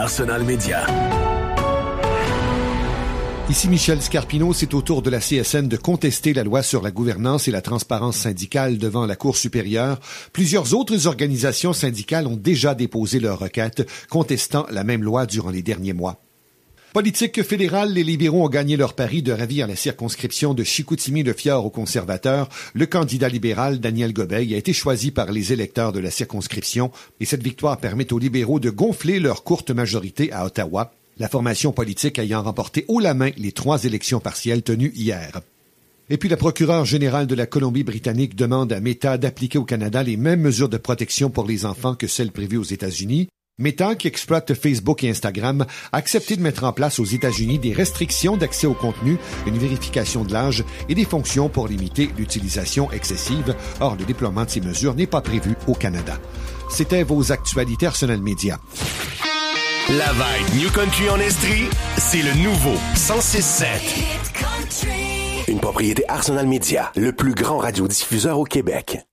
Arsenal Media. Ici Michel Scarpino, c'est au tour de la CSN de contester la loi sur la gouvernance et la transparence syndicale devant la Cour supérieure. Plusieurs autres organisations syndicales ont déjà déposé leur requête contestant la même loi durant les derniers mois. Politique fédérale, les libéraux ont gagné leur pari de ravir la circonscription de Chicoutimi-Le-Fjord aux conservateurs. Le candidat libéral, Daniel Gobeil, a été choisi par les électeurs de la circonscription et cette victoire permet aux libéraux de gonfler leur courte majorité à Ottawa, la formation politique ayant remporté haut la main les 3 élections partielles tenues hier. Et puis la procureure générale de la Colombie-Britannique demande à Meta d'appliquer au Canada les mêmes mesures de protection pour les enfants que celles prévues aux États-Unis. Meta, qui exploite Facebook et Instagram, a accepté de mettre en place aux États-Unis des restrictions d'accès au contenu, une vérification de l'âge et des fonctions pour limiter l'utilisation excessive. Or, le déploiement de ces mesures n'est pas prévu au Canada. C'était vos actualités Arsenal Media. La vibe New Country en Estrie, c'est le nouveau 106.7. Une propriété Arsenal Media, le plus grand radiodiffuseur au Québec.